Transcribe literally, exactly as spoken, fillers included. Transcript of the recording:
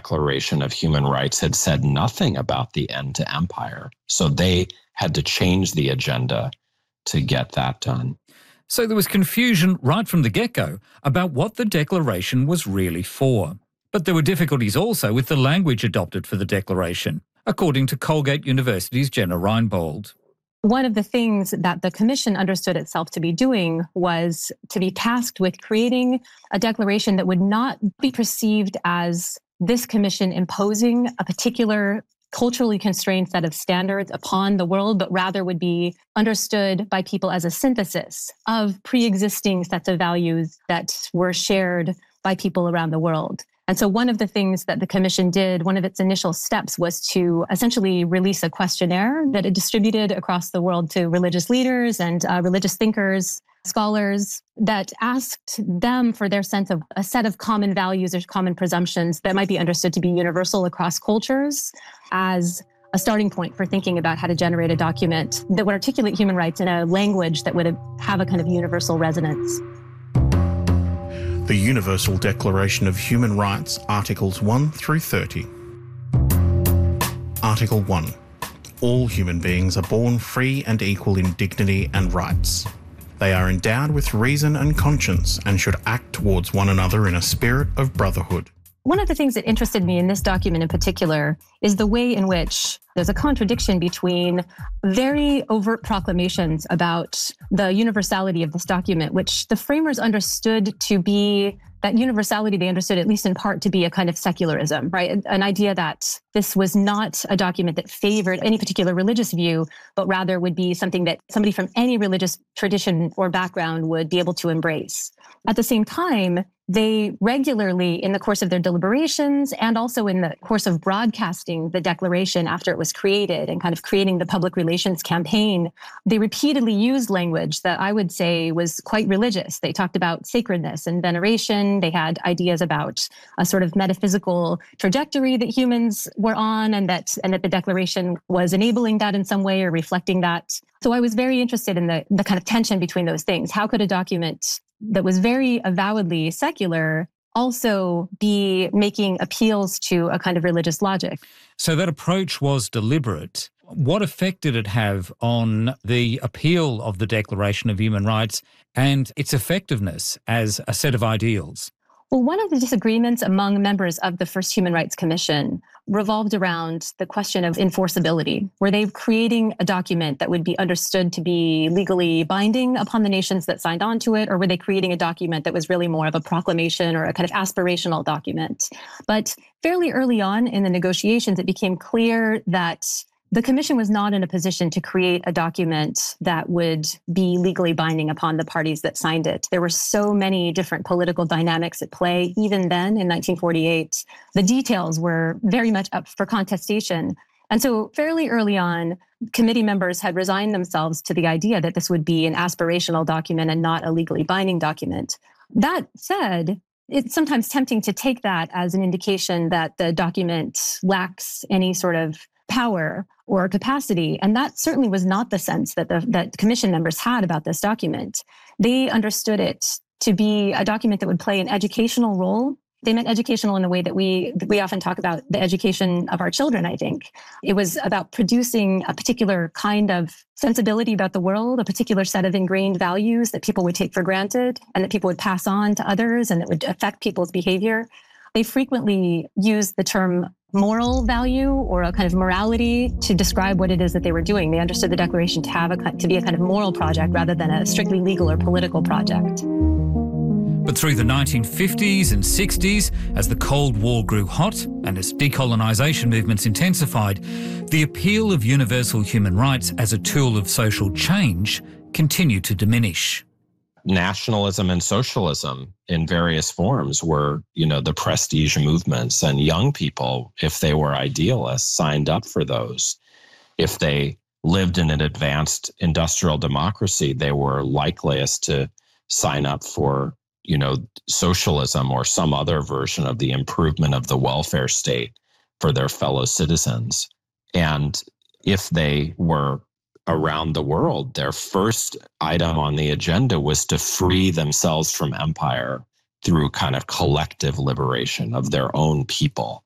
Declaration of Human Rights had said nothing about the end to empire. So they had to change the agenda to get that done. So there was confusion right from the get-go about what the Declaration was really for. But there were difficulties also with the language adopted for the Declaration, according to Colgate University's Jenna Reinbold. One of the things that the Commission understood itself to be doing was to be tasked with creating a declaration that would not be perceived as this Commission imposing a particular culturally constrained set of standards upon the world, but rather would be understood by people as a synthesis of pre-existing sets of values that were shared by people around the world. And so one of the things that the Commission did, one of its initial steps, was to essentially release a questionnaire that it distributed across the world to religious leaders and uh, religious thinkers, scholars, that asked them for their sense of a set of common values or common presumptions that might be understood to be universal across cultures as a starting point for thinking about how to generate a document that would articulate human rights in a language that would have a kind of universal resonance. The Universal Declaration of Human Rights, Articles one through thirty. Article one. All human beings are born free and equal in dignity and rights. They are endowed with reason and conscience and should act towards one another in a spirit of brotherhood. One of the things that interested me in this document in particular is the way in which there's a contradiction between very overt proclamations about the universality of this document, which the framers understood to be, that universality they understood at least in part to be a kind of secularism, right? An idea that this was not a document that favored any particular religious view, but rather would be something that somebody from any religious tradition or background would be able to embrace. At the same time, they regularly, in the course of their deliberations and also in the course of broadcasting the declaration after it was created and kind of creating the public relations campaign, they repeatedly used language that I would say was quite religious. They talked about sacredness and veneration. They had ideas about a sort of metaphysical trajectory that humans were on, and that and that the declaration was enabling that in some way or reflecting that. So I was very interested in the, the kind of tension between those things. How could a document that was very avowedly secular also be making appeals to a kind of religious logic? So that approach was deliberate. What effect did it have on the appeal of the Declaration of Human Rights and its effectiveness as a set of ideals? Well, one of the disagreements among members of the first Human Rights Commission revolved around the question of enforceability. Were they creating a document that would be understood to be legally binding upon the nations that signed on to it, or were they creating a document that was really more of a proclamation or a kind of aspirational document? But fairly early on in the negotiations, it became clear that the Commission was not in a position to create a document that would be legally binding upon the parties that signed it. There were so many different political dynamics at play. Even then, in nineteen forty-eight, the details were very much up for contestation. And so fairly early on, committee members had resigned themselves to the idea that this would be an aspirational document and not a legally binding document. That said, it's sometimes tempting to take that as an indication that the document lacks any sort of power or capacity. And that certainly was not the sense that the that commission members had about this document. They understood it to be a document that would play an educational role. They meant educational in the way that we that we often talk about the education of our children, I think. It was about producing a particular kind of sensibility about the world, a particular set of ingrained values that people would take for granted and that people would pass on to others and that would affect people's behavior. They frequently used the term moral value or a kind of morality to describe what it is that they were doing. They understood the Declaration to have a to be a kind of moral project rather than a strictly legal or political project. But through the nineteen fifties and sixties, as the Cold War grew hot and as decolonisation movements intensified, the appeal of universal human rights as a tool of social change continued to diminish. Nationalism and socialism in various forms were, you know, the prestige movements, and young people, if they were idealists, signed up for those. If they lived in an advanced industrial democracy, they were likeliest to sign up for, you know, socialism or some other version of the improvement of the welfare state for their fellow citizens. And if they were around the world, their first item on the agenda was to free themselves from empire through kind of collective liberation of their own people.